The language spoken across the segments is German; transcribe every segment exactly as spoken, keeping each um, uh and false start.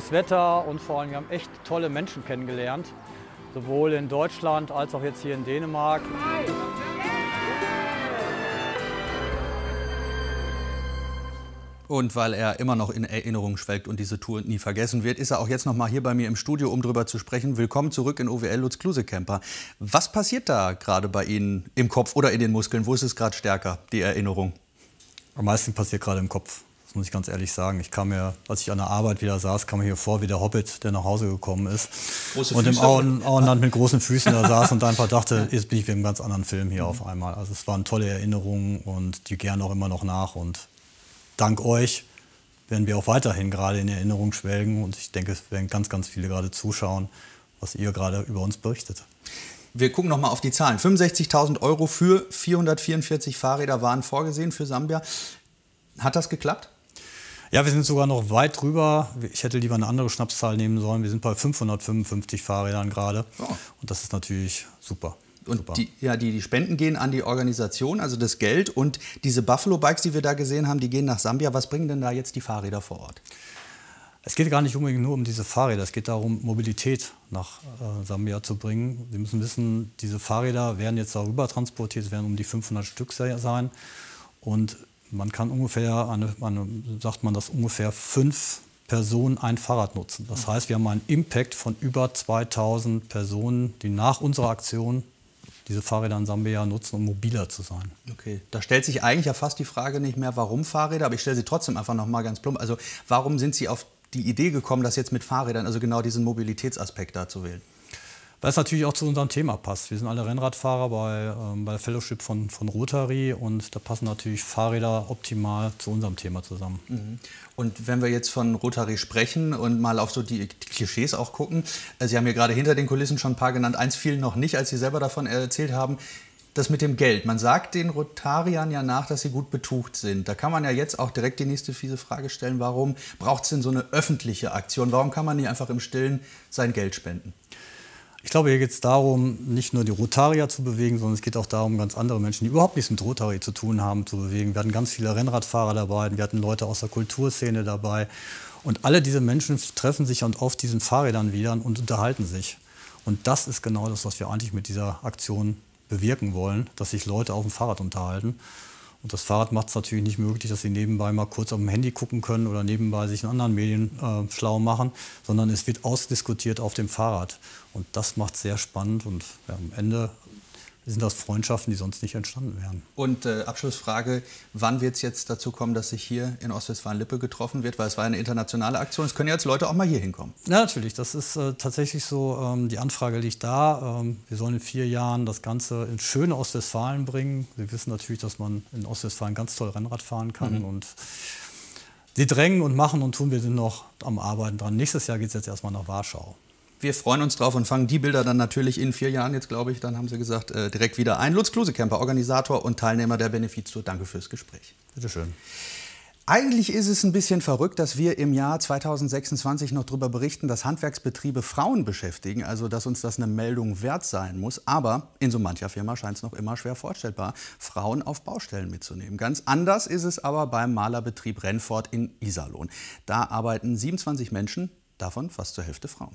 tolles Wetter und vor allem wir haben echt tolle Menschen kennengelernt, sowohl in Deutschland als auch jetzt hier in Dänemark. Und weil er immer noch in Erinnerung schwelgt und diese Tour nie vergessen wird, ist er auch jetzt noch mal hier bei mir im Studio, um drüber zu sprechen. Willkommen zurück in O W L, Lutz Klusekemper. Was passiert da gerade bei Ihnen im Kopf oder in den Muskeln? Wo ist es gerade stärker, die Erinnerung? Am meisten passiert gerade im Kopf, das muss ich ganz ehrlich sagen. Ich kam mir, als ich an der Arbeit wieder saß, kam mir hier vor wie der Hobbit, der nach Hause gekommen ist. Große und Füße, im Auen, Auenland mit großen Füßen da saß und einfach dachte, jetzt bin ich wie im ganz anderen Film hier mhm. auf einmal. Also es waren tolle Erinnerungen und die gern auch immer noch nach. Und dank euch werden wir auch weiterhin gerade in Erinnerung schwelgen. Und ich denke, es werden ganz, ganz viele gerade zuschauen, was ihr gerade über uns berichtet. Wir gucken noch mal auf die Zahlen. fünfundsechzigtausend Euro für vierhundertvierundvierzig Fahrräder waren vorgesehen für Sambia. Hat das geklappt? Ja, wir sind sogar noch weit drüber. Ich hätte lieber eine andere Schnapszahl nehmen sollen. Wir sind bei fünfhundertfünfundfünfzig Fahrrädern gerade. Oh. Und das ist natürlich super. Und die, ja, die, die Spenden gehen an die Organisation, also das Geld. Und diese Buffalo-Bikes, die wir da gesehen haben, die gehen nach Sambia. Was bringen denn da jetzt die Fahrräder vor Ort? Es geht gar nicht unbedingt nur um diese Fahrräder. Es geht darum, Mobilität nach äh, Sambia zu bringen. Sie müssen wissen, diese Fahrräder werden jetzt darüber transportiert. Es werden um die fünfhundert Stück sein. Und man kann ungefähr, eine, eine, sagt man, dass ungefähr fünf Personen ein Fahrrad nutzen. Das heißt, wir haben einen Impact von über zweitausend Personen, die nach unserer Aktion diese Fahrräder in Sambia nutzen, um mobiler zu sein. Okay, da stellt sich eigentlich ja fast die Frage nicht mehr, warum Fahrräder, aber ich stelle sie trotzdem einfach noch mal ganz plump. Also warum sind Sie auf die Idee gekommen, das jetzt mit Fahrrädern, also genau diesen Mobilitätsaspekt da zu wählen? Weil es natürlich auch zu unserem Thema passt. Wir sind alle Rennradfahrer bei, ähm, bei der Fellowship von, von Rotary und da passen natürlich Fahrräder optimal zu unserem Thema zusammen. Mhm. Und wenn wir jetzt von Rotary sprechen und mal auf so die Klischees auch gucken, Sie haben ja gerade hinter den Kulissen schon ein paar genannt, eins fiel noch nicht, als Sie selber davon erzählt haben, das mit dem Geld. Man sagt den Rotariern ja nach, dass sie gut betucht sind. Da kann man ja jetzt auch direkt die nächste fiese Frage stellen, warum braucht es denn so eine öffentliche Aktion? Warum kann man nicht einfach im Stillen sein Geld spenden? Ich glaube, hier geht es darum, nicht nur die Rotarier zu bewegen, sondern es geht auch darum, ganz andere Menschen, die überhaupt nichts mit Rotary zu tun haben, zu bewegen. Wir hatten ganz viele Rennradfahrer dabei, wir hatten Leute aus der Kulturszene dabei. Und alle diese Menschen treffen sich auf diesen Fahrrädern wieder und unterhalten sich. Und das ist genau das, was wir eigentlich mit dieser Aktion bewirken wollen, dass sich Leute auf dem Fahrrad unterhalten. Und das Fahrrad macht es natürlich nicht möglich, dass sie nebenbei mal kurz auf dem Handy gucken können oder nebenbei sich in anderen Medien äh, schlau machen, sondern es wird ausdiskutiert auf dem Fahrrad. Und das macht es sehr spannend und ja, am Ende sind das Freundschaften, die sonst nicht entstanden wären. Und äh, Abschlussfrage, wann wird es jetzt dazu kommen, dass sich hier in Ostwestfalen-Lippe getroffen wird? Weil es war eine internationale Aktion, es können jetzt Leute auch mal hier hinkommen. Ja, natürlich, das ist äh, tatsächlich so, ähm, die Anfrage liegt da. Ähm, wir sollen in vier Jahren das Ganze ins schöne Ostwestfalen bringen. Sie wissen natürlich, dass man in Ostwestfalen ganz toll Rennrad fahren kann. Mhm. Und sie drängen und machen und tun, wir sind noch am Arbeiten dran. Nächstes Jahr geht es jetzt erstmal nach Warschau. Wir freuen uns drauf und fangen die Bilder dann natürlich in vier Jahren, jetzt glaube ich, dann haben Sie gesagt, äh, direkt wieder ein. Lutz Klusekemper, Organisator und Teilnehmer der Benefiz-Tour. Danke fürs Gespräch. Bitte schön. Eigentlich ist es ein bisschen verrückt, dass wir im Jahr zweitausendsechsundzwanzig noch darüber berichten, dass Handwerksbetriebe Frauen beschäftigen, also dass uns das eine Meldung wert sein muss. Aber in so mancher Firma scheint es noch immer schwer vorstellbar, Frauen auf Baustellen mitzunehmen. Ganz anders ist es aber beim Malerbetrieb Rennfort in Iserlohn. Da arbeiten siebenundzwanzig Menschen, davon fast zur Hälfte Frauen.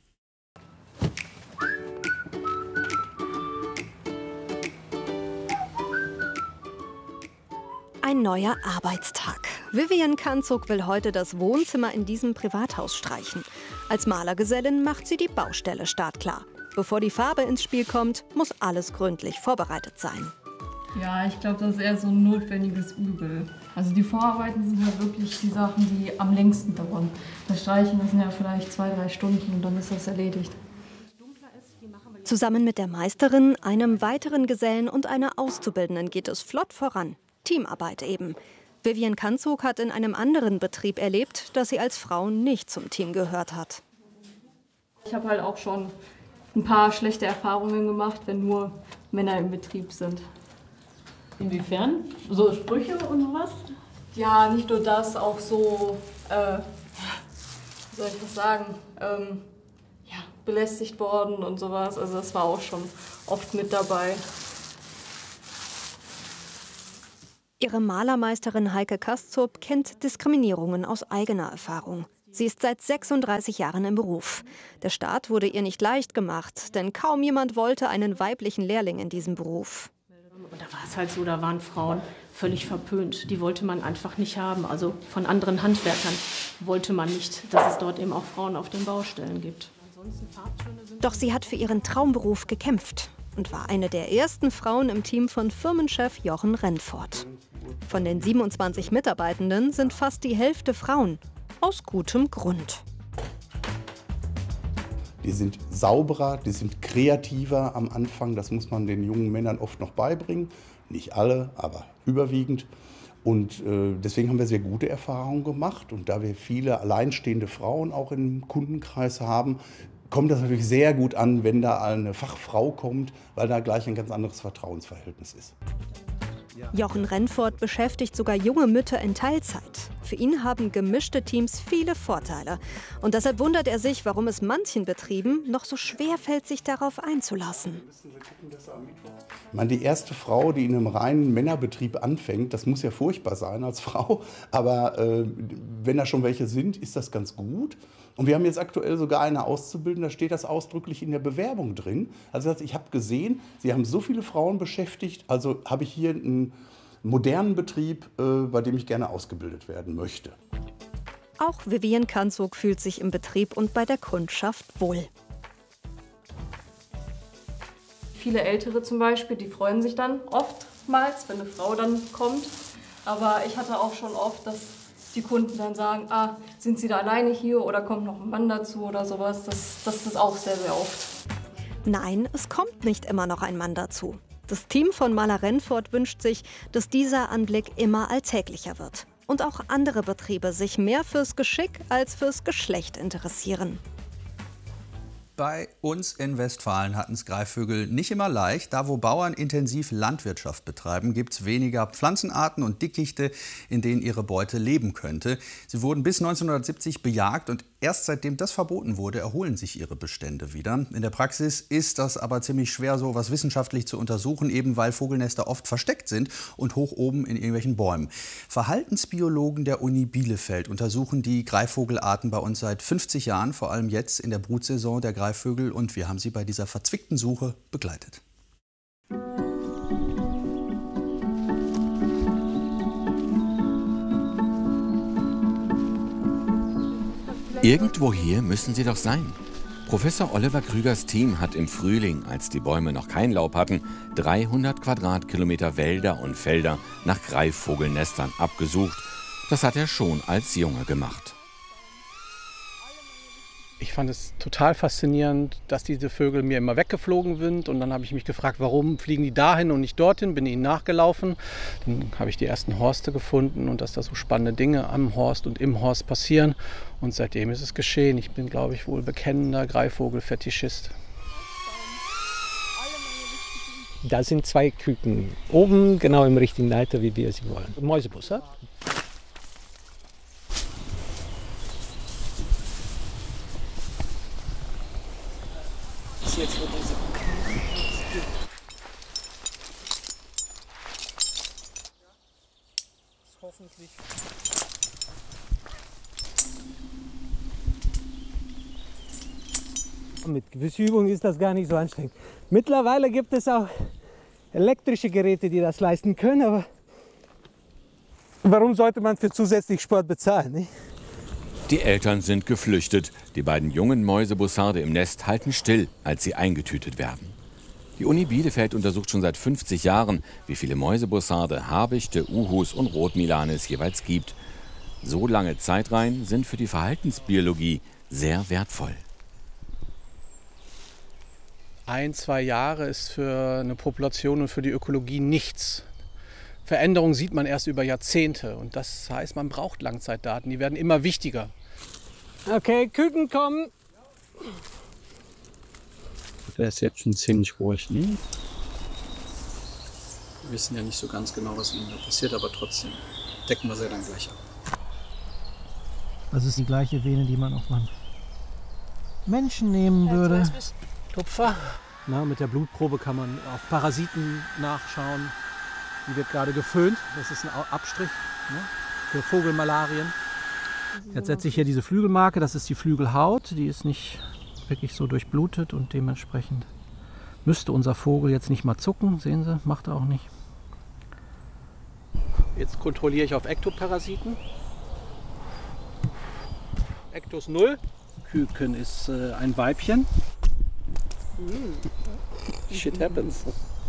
Ein neuer Arbeitstag. Vivian Kanzog will heute das Wohnzimmer in diesem Privathaus streichen. Als Malergesellin macht sie die Baustelle startklar. Bevor die Farbe ins Spiel kommt, muss alles gründlich vorbereitet sein. Ja, ich glaube, das ist eher so ein notwendiges Übel. Also die Vorarbeiten sind ja wirklich die Sachen, die am längsten dauern. Das Streichen, das sind ja vielleicht zwei, drei Stunden und dann ist das erledigt. Zusammen mit der Meisterin, einem weiteren Gesellen und einer Auszubildenden geht es flott voran. Teamarbeit eben. Vivian Kanzog hat in einem anderen Betrieb erlebt, dass sie als Frau nicht zum Team gehört hat. Ich habe halt auch schon ein paar schlechte Erfahrungen gemacht, wenn nur Männer im Betrieb sind. Inwiefern? So Sprüche und sowas? Ja, nicht nur das, auch so, äh, wie soll ich das sagen, ähm, ja, belästigt worden und sowas. Also das war auch schon oft mit dabei. Ihre Malermeisterin Heike Kaszup kennt Diskriminierungen aus eigener Erfahrung. Sie ist seit sechsunddreißig Jahren im Beruf. Der Start wurde ihr nicht leicht gemacht, denn kaum jemand wollte einen weiblichen Lehrling in diesem Beruf. Und da war es halt so, da waren Frauen völlig verpönt. Die wollte man einfach nicht haben. Also von anderen Handwerkern wollte man nicht, dass es dort eben auch Frauen auf den Baustellen gibt. Doch sie hat für ihren Traumberuf gekämpft und war eine der ersten Frauen im Team von Firmenchef Jochen Rennfort. Von den siebenundzwanzig Mitarbeitenden sind fast die Hälfte Frauen. Aus gutem Grund. Die sind sauberer, die sind kreativer am Anfang. Das muss man den jungen Männern oft noch beibringen. Nicht alle, aber überwiegend. Und äh, deswegen haben wir sehr gute Erfahrungen gemacht. Und da wir viele alleinstehende Frauen auch im Kundenkreis haben, kommt das natürlich sehr gut an, wenn da eine Fachfrau kommt, weil da gleich ein ganz anderes Vertrauensverhältnis ist. Jochen Rennfort beschäftigt sogar junge Mütter in Teilzeit. Für ihn haben gemischte Teams viele Vorteile. Und deshalb wundert er sich, warum es manchen Betrieben noch so schwer fällt, sich darauf einzulassen. Ich meine, die erste Frau, die in einem reinen Männerbetrieb anfängt, das muss ja furchtbar sein als Frau. Aber äh, wenn da schon welche sind, ist das ganz gut. Und wir haben jetzt aktuell sogar eine Auszubildende, da steht das ausdrücklich in der Bewerbung drin. Also ich habe gesehen, Sie haben so viele Frauen beschäftigt, also habe ich hier einen modernen Betrieb, äh, bei dem ich gerne ausgebildet werden möchte. Auch Vivian Kanzog fühlt sich im Betrieb und bei der Kundschaft wohl. Viele Ältere zum Beispiel, die freuen sich dann oftmals, wenn eine Frau dann kommt. Aber ich hatte auch schon oft, dass die Kunden dann sagen, ah, sind Sie da alleine hier oder kommt noch ein Mann dazu oder sowas. Das, das ist auch sehr, sehr oft. Nein, es kommt nicht immer noch ein Mann dazu. Das Team von Maler Rennfort wünscht sich, dass dieser Anblick immer alltäglicher wird. Und auch andere Betriebe sich mehr fürs Geschick als fürs Geschlecht interessieren. Bei uns in Westfalen hatten es Greifvögel nicht immer leicht. Da, wo Bauern intensiv Landwirtschaft betreiben, gibt es weniger Pflanzenarten und Dickichte, in denen ihre Beute leben könnte. Sie wurden bis neunzehnhundertsiebzig bejagt und erst seitdem das verboten wurde, erholen sich ihre Bestände wieder. In der Praxis ist das aber ziemlich schwer, so was wissenschaftlich zu untersuchen, eben weil Vogelnester oft versteckt sind und hoch oben in irgendwelchen Bäumen. Verhaltensbiologen der Uni Bielefeld untersuchen die Greifvogelarten bei uns seit fünfzig Jahren, vor allem jetzt in der Brutsaison der Greifvögel. Und wir haben sie bei dieser verzwickten Suche begleitet. Irgendwo hier müssen sie doch sein. Professor Oliver Krügers Team hat im Frühling, als die Bäume noch kein Laub hatten, dreihundert Quadratkilometer Wälder und Felder nach Greifvogelnestern abgesucht. Das hat er schon als Junge gemacht. Ich fand es total faszinierend, dass diese Vögel mir immer weggeflogen sind. Und dann habe ich mich gefragt, warum fliegen die dahin und nicht dorthin? Bin ihnen nachgelaufen. Dann habe ich die ersten Horste gefunden und dass da so spannende Dinge am Horst und im Horst passieren. Und seitdem ist es geschehen. Ich bin, glaube ich, wohl bekennender Greifvogel-Fetischist. Da sind zwei Küken. Oben genau im richtigen Leiter, wie wir sie wollen. Mäusebussard. Jetzt wird diese hoffentlich. Mit gewisser Übung ist das gar nicht so anstrengend. Mittlerweile gibt es auch elektrische Geräte, die das leisten können, aber warum sollte man für zusätzlich Sport bezahlen? Nicht? Die Eltern sind geflüchtet. Die beiden jungen Mäusebussarde im Nest halten still, als sie eingetütet werden. Die Uni Bielefeld untersucht schon seit fünfzig Jahren, wie viele Mäusebussarde, Habichte, Uhus und Rotmilane es jeweils gibt. So lange Zeitreihen sind für die Verhaltensbiologie sehr wertvoll. Ein, zwei Jahre ist für eine Population und für die Ökologie nichts. Veränderungen sieht man erst über Jahrzehnte und das heißt, man braucht Langzeitdaten, die werden immer wichtiger. Okay, Küken kommen. Der ist jetzt schon ziemlich ruhig. Ne? Wir wissen ja nicht so ganz genau, was ihnen da passiert, aber trotzdem decken wir sie dann gleich ab. Das ist die gleiche Vene, die man auf einen Menschen nehmen würde. Tupfer. Na, mit der Blutprobe kann man auf Parasiten nachschauen. Die wird gerade geföhnt. Das ist ein Abstrich, ne, für Vogelmalarien. Jetzt setze ich hier diese Flügelmarke, das ist die Flügelhaut, die ist nicht wirklich so durchblutet und dementsprechend müsste unser Vogel jetzt nicht mal zucken, sehen Sie, macht er auch nicht. Jetzt kontrolliere ich auf Ektoparasiten. Ektos null. Küken ist äh, ein Weibchen. Shit happens.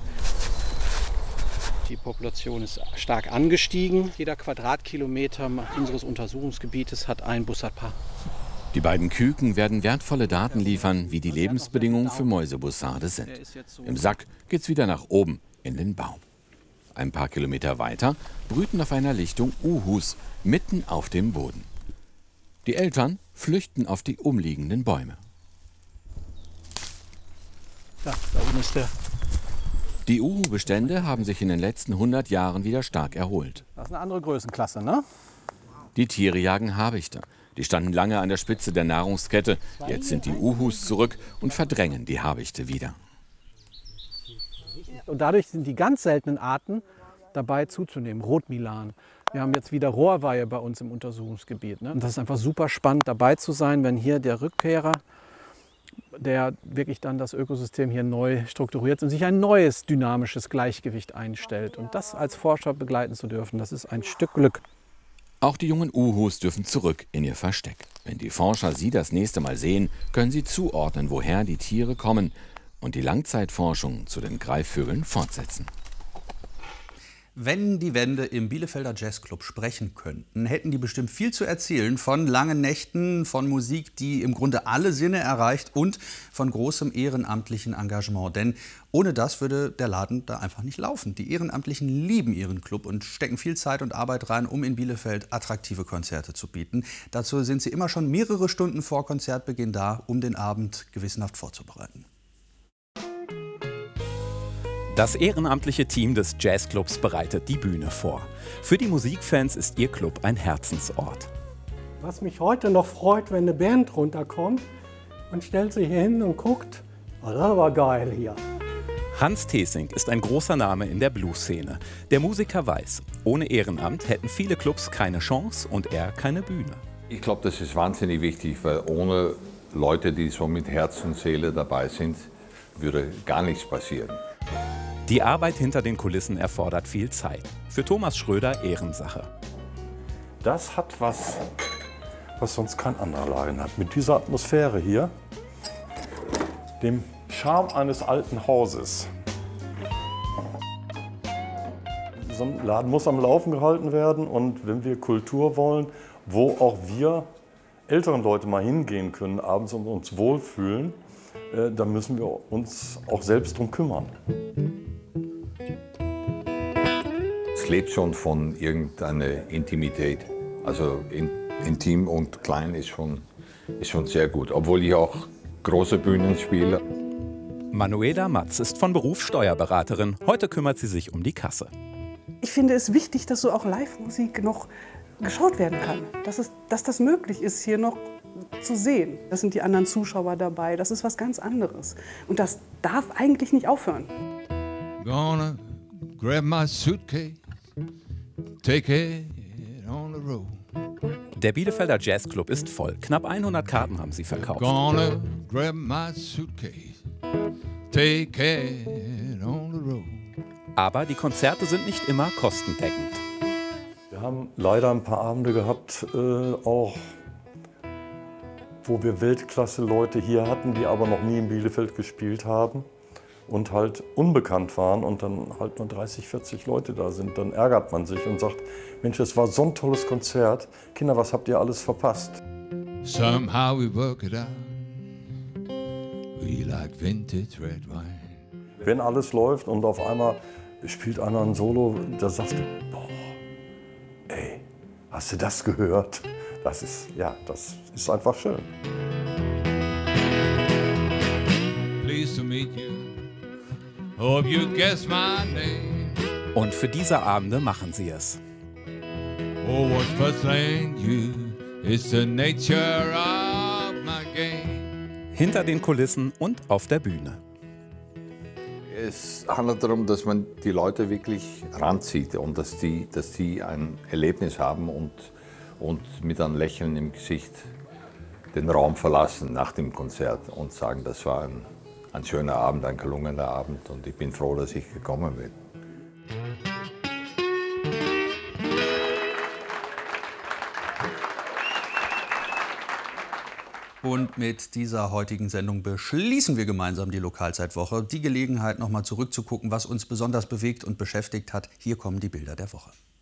Die Population ist stark angestiegen. Jeder Quadratkilometer unseres Untersuchungsgebietes hat ein Bussardpaar. Die beiden Küken werden wertvolle Daten liefern, wie die Lebensbedingungen für Mäusebussarde sind. Im Sack geht's wieder nach oben in den Baum. Ein paar Kilometer weiter brüten auf einer Lichtung Uhus mitten auf dem Boden. Die Eltern flüchten auf die umliegenden Bäume. Ja, da oben ist der. Die Uhu-Bestände haben sich in den letzten hundert Jahren wieder stark erholt. Das ist eine andere Größenklasse, ne? Die Tiere jagen Habichte. Die standen lange an der Spitze der Nahrungskette. Jetzt sind die Uhus zurück und verdrängen die Habichte wieder. Und dadurch sind die ganz seltenen Arten dabei zuzunehmen. Rotmilan. Wir haben jetzt wieder Rohrweihe bei uns im Untersuchungsgebiet. Ne? Und das ist einfach super spannend, dabei zu sein, wenn hier der Rückkehrer, der wirklich dann das Ökosystem hier neu strukturiert und sich ein neues dynamisches Gleichgewicht einstellt. Und das als Forscher begleiten zu dürfen, das ist ein Stück Glück. Auch die jungen Uhus dürfen zurück in ihr Versteck. Wenn die Forscher sie das nächste Mal sehen, können sie zuordnen, woher die Tiere kommen und die Langzeitforschung zu den Greifvögeln fortsetzen. Wenn die Wände im Bielefelder Jazzclub sprechen könnten, hätten die bestimmt viel zu erzählen von langen Nächten, von Musik, die im Grunde alle Sinne erreicht und von großem ehrenamtlichen Engagement. Denn ohne das würde der Laden da einfach nicht laufen. Die Ehrenamtlichen lieben ihren Club und stecken viel Zeit und Arbeit rein, um in Bielefeld attraktive Konzerte zu bieten. Dazu sind sie immer schon mehrere Stunden vor Konzertbeginn da, um den Abend gewissenhaft vorzubereiten. Das ehrenamtliche Team des Jazzclubs bereitet die Bühne vor. Für die Musikfans ist ihr Club ein Herzensort. Was mich heute noch freut, wenn eine Band runterkommt und stellt sich hier hin und guckt, oh, das war geil hier. Hans Thesing ist ein großer Name in der Blues-Szene. Der Musiker weiß, ohne Ehrenamt hätten viele Clubs keine Chance und er keine Bühne. Ich glaube, das ist wahnsinnig wichtig, weil ohne Leute, die so mit Herz und Seele dabei sind, würde gar nichts passieren. Die Arbeit hinter den Kulissen erfordert viel Zeit. Für Thomas Schröder Ehrensache. Das hat was, was sonst kein anderer Laden hat. Mit dieser Atmosphäre hier, dem Charme eines alten Hauses. So ein Laden muss am Laufen gehalten werden und wenn wir Kultur wollen, wo auch wir älteren Leute mal hingehen können, abends und uns wohlfühlen, äh, dann müssen wir uns auch selbst drum kümmern. Es lebt schon von irgendeiner Intimität. Also in, intim und klein ist schon, ist schon sehr gut, obwohl ich auch große Bühnen spiele. Manuela Matz ist von Beruf Steuerberaterin. Heute kümmert sie sich um die Kasse. Ich finde es wichtig, dass so auch Live-Musik noch geschaut werden kann. Dass, es, dass das möglich ist, hier noch zu sehen. Das sind die anderen Zuschauer dabei. Das ist was ganz anderes. Und das darf eigentlich nicht aufhören. Gonna grab my suitcase, take it on the road. Der Bielefelder Jazzclub ist voll. Knapp hundert Karten haben sie verkauft. Gonna grab my suitcase, take it on the road. Aber die Konzerte sind nicht immer kostendeckend. Wir haben leider ein paar Abende gehabt, äh, auch wo wir Weltklasse-Leute hier hatten, die aber noch nie in Bielefeld gespielt haben und halt unbekannt waren und dann halt nur dreißig, vierzig Leute da sind. Dann ärgert man sich und sagt, Mensch, es war so ein tolles Konzert. Kinder, was habt ihr alles verpasst? Somehow we work it out. We like vintage red wine. Wenn alles läuft und auf einmal spielt einer ein Solo, da sagst du, boah, ey, hast du das gehört? Das ist, ja, das ist einfach schön. Pleased to meet you. Hope you guess my name. Und für diese Abende machen sie es. Oh, what's frustrating you is the nature of my game. Hinter den Kulissen und auf der Bühne. Es handelt darum, dass man die Leute wirklich ranzieht und dass die, dass die ein Erlebnis haben und, und mit einem Lächeln im Gesicht den Raum verlassen nach dem Konzert und sagen, das war ein, ein schöner Abend, ein gelungener Abend und ich bin froh, dass ich gekommen bin. Und mit dieser heutigen Sendung beschließen wir gemeinsam die Lokalzeitwoche. Die Gelegenheit, noch mal zurückzugucken, was uns besonders bewegt und beschäftigt hat. Hier kommen die Bilder der Woche.